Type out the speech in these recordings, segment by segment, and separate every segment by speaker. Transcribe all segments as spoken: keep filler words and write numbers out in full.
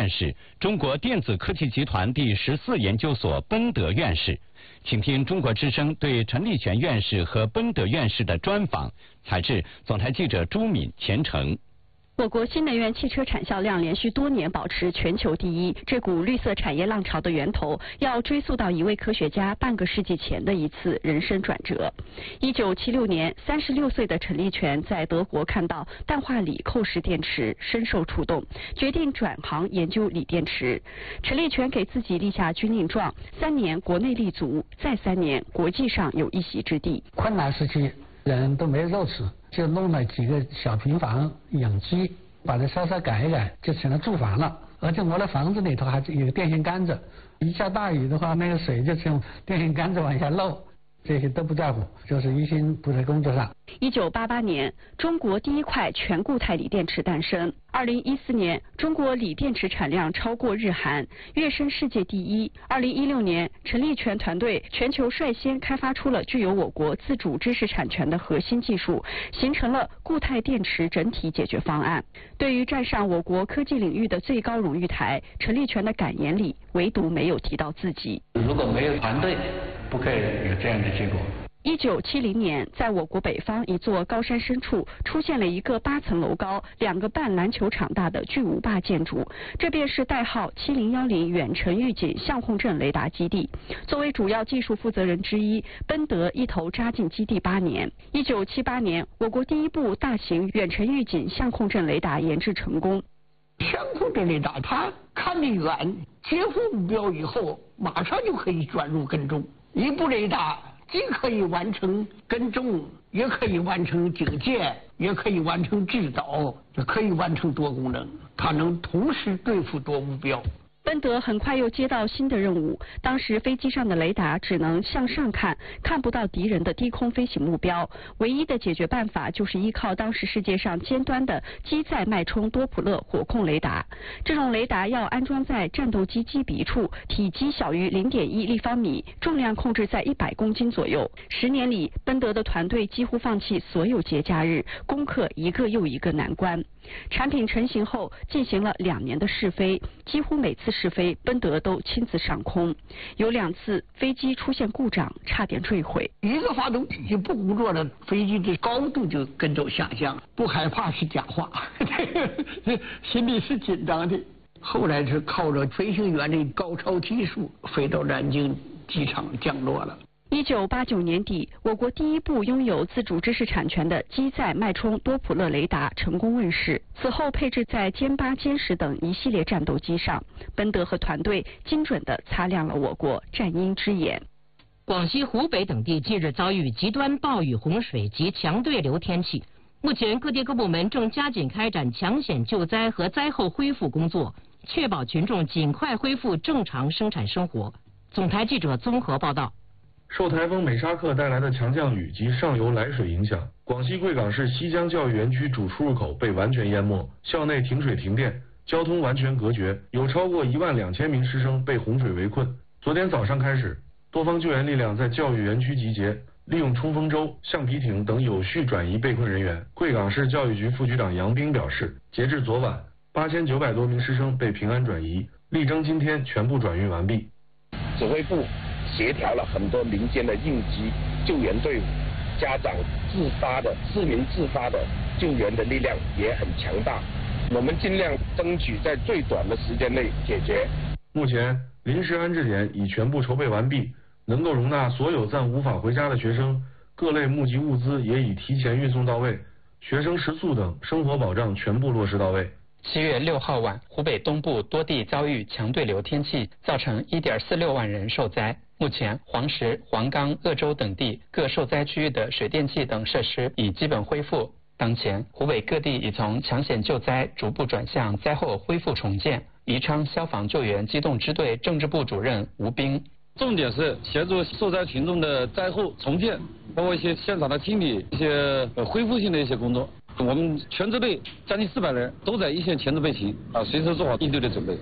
Speaker 1: 院士、中国电子科技集团第十四研究所奔德院士。请听中国之声对陈立全院士和奔德院士的专访，采自总台记者朱敏、钱成。
Speaker 2: 我国新能源汽车产销量连续多年保持全球第一，这股绿色产业浪潮的源头要追溯到一位科学家半个世纪前的一次人生转折。一九七六年，三十六岁的陈立全在德国看到氮化锂扣式电池，深受触动，决定转行研究锂电池。陈立全给自己立下军令状：三年国内立足，再三年国际上有一席之地。
Speaker 3: 困难时期，人都没肉吃，就弄了几个小平房养鸡，把它稍稍改一改，就成了住房了。而且我的房子里头还有电线杆子，一下大雨的话，那个水就从电线杆子往下漏。这些都不在乎，就是一心扑在工作上。
Speaker 2: 一九八八年，中国第一块全固态锂电池诞生。二零一四年，中国锂电池产量超过日韩，跃升世界第一。二零一六年，陈立全团队全球率先开发出了具有我国自主知识产权的核心技术，形成了固态电池整体解决方案。对于站上我国科技领域的最高荣誉台，陈立全的感言里唯独没有提到自己。
Speaker 3: 如果没有团队，不可以有这样的结果。
Speaker 2: 一九七零年，在我国北方一座高山深处，出现了一个八层楼高、两个半篮球场大的巨无霸建筑，这便是代号七零一零远程预警相控阵雷达基地。作为主要技术负责人之一，奔德一头扎进基地八年。一九七八年，我国第一部大型远程预警相控阵雷达研制成功。
Speaker 4: 相控阵雷达，它看得远，接获目标以后，马上就可以转入跟踪。一部雷达既可以完成跟踪，也可以完成警戒，也可以完成制导，也可以完成多功能，它能同时对付多目标。
Speaker 2: 奔德很快又接到新的任务，当时飞机上的雷达只能向上看，看不到敌人的低空飞行目标，唯一的解决办法就是依靠当时世界上尖端的机载脉冲多普勒火控雷达。这种雷达要安装在战斗机机鼻处，体积小于零点一立方米，重量控制在一百公斤左右。十年里，奔德的团队几乎放弃所有节假日，攻克一个又一个难关。产品成型后，进行了两年的试飞，几乎每次试飞，奔德都亲自上空。有两次飞机出现故障，差点坠毁。
Speaker 4: 一个发动机不工作了，飞机的高度就跟着下降，不害怕是假话，心里是紧张的。后来是靠着飞行员的高超技术，飞到南京机场降落了。
Speaker 2: 一九八九年底，我国第一部拥有自主知识产权的机载脉冲多普勒雷达成功问世。此后配置在歼八、歼十等一系列战斗机上，奔德和团队精准地擦亮了我国战鹰之眼。
Speaker 5: 广西、湖北等地近日遭遇极端暴雨、洪水及强对流天气，目前各地各部门正加紧开展抢险救灾和灾后恢复工作，确保群众尽快恢复正常生产生活。总台记者综合报道。
Speaker 6: 受台风美沙克带来的强降雨及上游来水影响，广西贵港市西江教育园区主出入口被完全淹没，校内停水停电，交通完全隔绝，有超过一万两千名师生被洪水围困。昨天早上开始，多方救援力量在教育园区集结，利用冲锋舟、橡皮艇等有序转移被困人员。贵港市教育局副局长杨斌表示，截至昨晚，八千九百多名师生被平安转移，力争今天全部转运完毕。
Speaker 7: 指挥部协调了很多民间的应急救援队伍，家长自发的、市民自发的救援的力量也很强大。我们尽量争取在最短的时间内解决。
Speaker 6: 目前临时安置点已全部筹备完毕，能够容纳所有暂无法回家的学生，各类募集物资也已提前运送到位，学生食宿等生活保障全部落实到位。
Speaker 8: 七月六号晚，湖北东部多地遭遇强对流天气，造成一点四六万人受灾。目前，黄石、黄冈、鄂州等地各受灾区域的水电气等设施已基本恢复。当前，湖北各地已从抢险救灾逐步转向灾后恢复重建。宜昌消防救援机动支队政治部主任吴斌。
Speaker 9: 重点是协助受灾群众的灾后重建，包括一些现场的清理、一些恢复性的一些工作。我们全支队将近四百人都在一线前置备勤啊，随时做好应对的准备。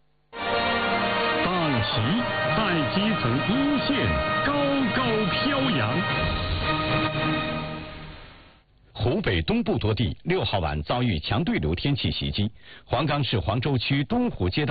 Speaker 10: 党旗在基层一线高高飘扬。
Speaker 1: 湖北东部多地六号晚遭遇强对流天气袭击，黄冈市黄州区东湖街道